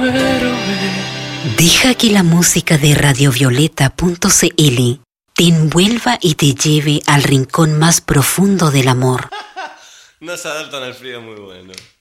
Deja que la música de radiovioleta.cl te envuelva y te lleve al rincón más profundo del amor. No se adaptan al frío, muy bueno.